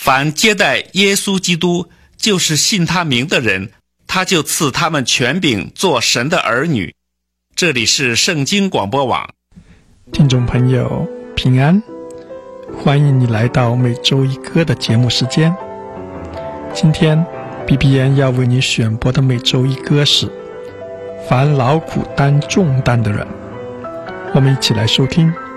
凡接待耶稣基督，就是信他名的人，他就赐他们权柄做神的儿女。这里是圣经广播网。 听众朋友平安，欢迎你来到每周一歌的节目时间。今天 BBN 要为你选播的每周一歌是凡劳苦担重担的人。我们一起来收听